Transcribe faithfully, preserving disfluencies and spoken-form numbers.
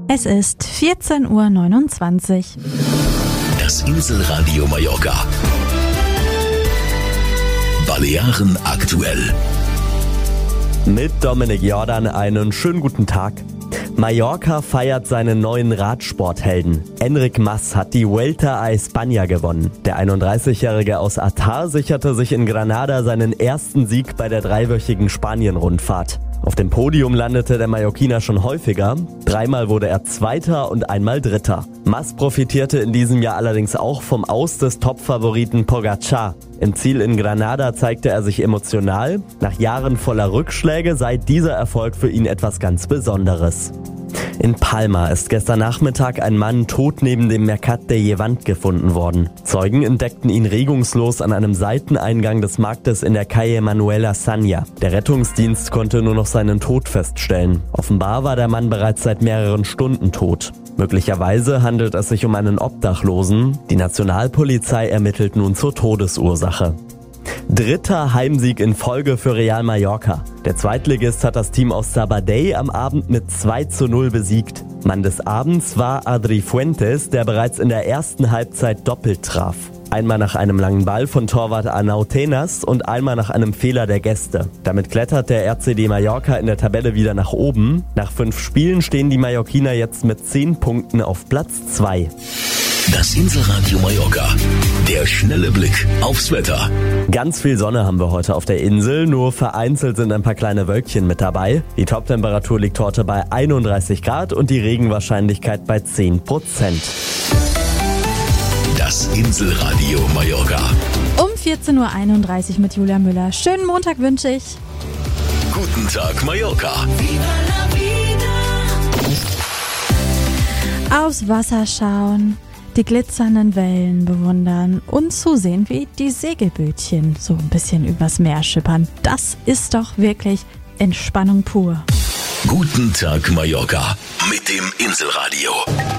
Es ist vierzehn Uhr neunundzwanzig. Das Inselradio Mallorca. Balearen aktuell. Mit Dominik Jordan einen schönen guten Tag. Mallorca feiert seinen neuen Radsporthelden. Enric Mas hat die Vuelta a España gewonnen. Der einunddreißigjährige aus Artar sicherte sich in Granada seinen ersten Sieg bei der dreiwöchigen Spanien-Rundfahrt. Auf dem Podium landete der Mallorquiner schon häufiger. Dreimal wurde er Zweiter und einmal Dritter. Mas profitierte in diesem Jahr allerdings auch vom Aus des Topfavoriten Pogacar. Im Ziel in Granada zeigte er sich emotional. Nach Jahren voller Rückschläge sei dieser Erfolg für ihn etwas ganz Besonderes. In Palma ist gestern Nachmittag ein Mann tot neben dem Mercat de Llevant gefunden worden. Zeugen entdeckten ihn regungslos an einem Seiteneingang des Marktes in der Calle Manuela Sanya. Der Rettungsdienst konnte nur noch seinen Tod feststellen. Offenbar war der Mann bereits seit mehreren Stunden tot. Möglicherweise handelt es sich um einen Obdachlosen. Die Nationalpolizei ermittelt nun zur Todesursache. Dritter Heimsieg in Folge für Real Mallorca. Der Zweitligist hat das Team aus Sabadell am Abend mit zwei zu null besiegt. Mann des Abends war Adri Fuentes, der bereits in der ersten Halbzeit doppelt traf. Einmal nach einem langen Ball von Torwart Arnau Tenas und einmal nach einem Fehler der Gäste. Damit klettert der R C D Mallorca in der Tabelle wieder nach oben. Nach fünf Spielen stehen die Mallorquiner jetzt mit zehn Punkten auf Platz zwei. Das Inselradio Mallorca. Der schnelle Blick aufs Wetter. Ganz viel Sonne haben wir heute auf der Insel, nur vereinzelt sind ein paar kleine Wölkchen mit dabei. Die Toptemperatur liegt heute bei einunddreißig Grad und die Regenwahrscheinlichkeit bei zehn Prozent. Das Inselradio Mallorca. Um vierzehn Uhr einunddreißig mit Julia Müller. Schönen Montag wünsche ich. Guten Tag Mallorca. Aufs Wasser schauen, die glitzernden Wellen bewundern und zusehen, wie die Segelbötchen so ein bisschen übers Meer schippern. Das ist doch wirklich Entspannung pur. Guten Tag Mallorca mit dem Inselradio.